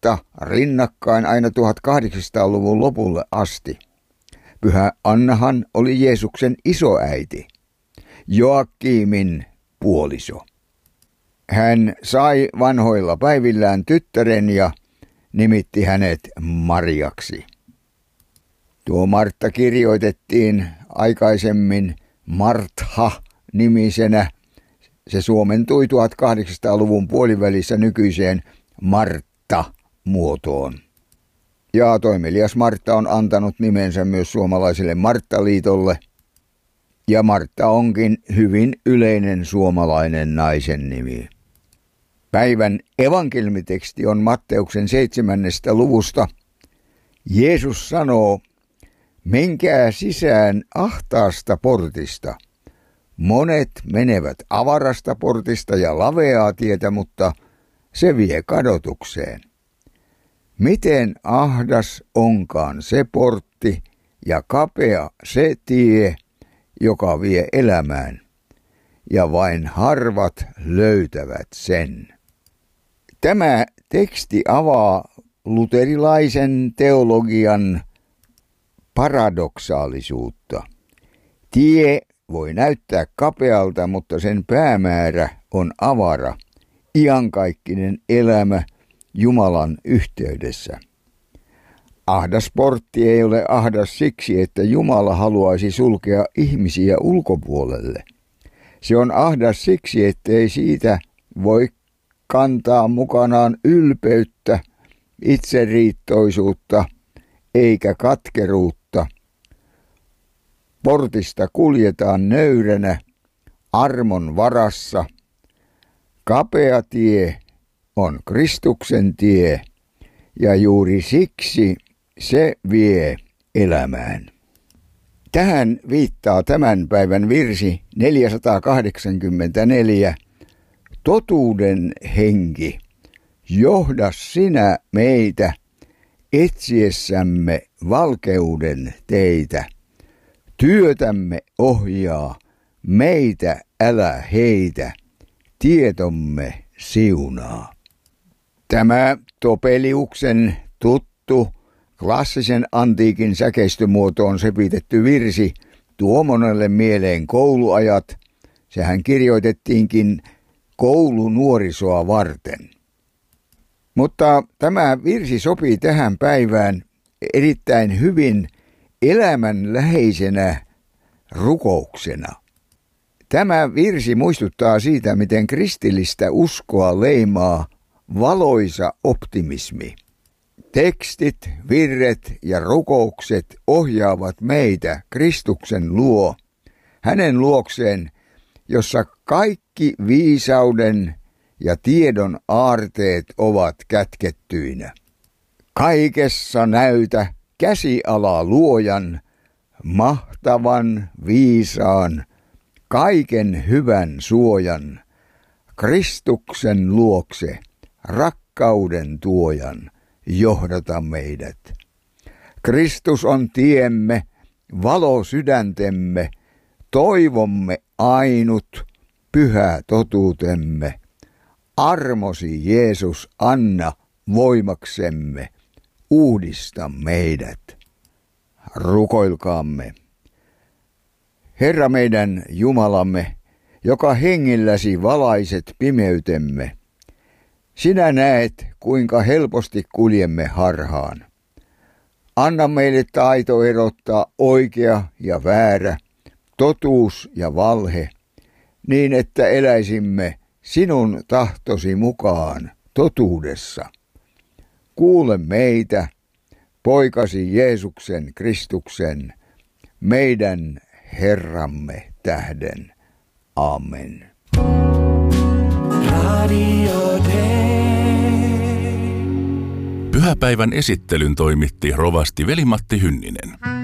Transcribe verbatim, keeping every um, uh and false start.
Martta rinnakkain aina tuhatkahdeksansataaluvun lopulle asti. Pyhä Annahan oli Jeesuksen isoäiti, Joakimin puoliso. Hän sai vanhoilla päivillään tyttären ja nimitti hänet Mariaksi. Tuo Martta kirjoitettiin aikaisemmin Martha-nimisenä. Se suomentui tuhatkahdeksansataaluvun puolivälissä nykyiseen Martta-muotoon. Ja toimelias Martta on antanut nimensä myös suomalaiselle Marttaliitolle. Ja Martta onkin hyvin yleinen suomalainen naisen nimi. Päivän evankeliumiteksti on Matteuksen seitsemännestä luvusta. Jeesus sanoo, menkää sisään ahtaasta portista. Monet menevät avarasta portista ja laveaa tietä, mutta se vie kadotukseen. Miten ahdas onkaan se portti ja kapea se tie, joka vie elämään, ja vain harvat löytävät sen. Tämä teksti avaa luterilaisen teologian paradoksaalisuutta. Tie voi näyttää kapealta, mutta sen päämäärä on avara, iankaikkinen elämä Jumalan yhteydessä. Ahdas portti ei ole ahdas siksi, että Jumala haluaisi sulkea ihmisiä ulkopuolelle. Se on ahdas siksi, ettei siitä voi kantaa mukanaan ylpeyttä, itseriittoisuutta eikä katkeruutta. Portista kuljetaan nöyränä, armon varassa. Kapea tie on Kristuksen tie, ja juuri siksi se vie elämään. Tähän viittaa tämän päivän virsi neljäsataakahdeksankymmentäneljä. Totuuden henki, johda sinä meitä etsiessämme valkeuden teitä. Työtämme ohjaa, meitä älä heitä, tietomme siunaa. Tämä Topeliuksen tuttu klassisen antiikin säkeistömuotoon sepitetty virsi tuo monelle mieleen kouluajat. Sehän kirjoitettiinkin koulunuorisoa varten. Mutta tämä virsi sopii tähän päivään erittäin hyvin elämänläheisenä rukouksena. Tämä virsi muistuttaa siitä, miten kristillistä uskoa leimaa valoisa optimismi. Tekstit, virret ja rukoukset ohjaavat meitä Kristuksen luo, hänen luokseen, jossa kaikki viisauden ja tiedon aarteet ovat kätkettyinä. Kaikessa näytä käsiala luojan, mahtavan, viisaan, kaiken hyvän suojan, Kristuksen luokse, rakkauden tuojan, johdata meidät. Kristus on tiemme, valo sydäntemme, toivomme ainut, pyhä totuutemme. Armosi Jeesus anna voimaksemme, uudista meidät. Rukoilkaamme. Herra meidän Jumalamme, joka hengilläsi valaiset pimeytemme, sinä näet, kuinka helposti kuljemme harhaan. Anna meille taito erottaa oikea ja väärä, totuus ja valhe, niin että eläisimme sinun tahtosi mukaan totuudessa. Kuule meitä, poikasi Jeesuksen Kristuksen, meidän Herramme tähden. Amen. Pyhäpäivän esittelyn toimitti rovasti Veli-Matti Hynninen.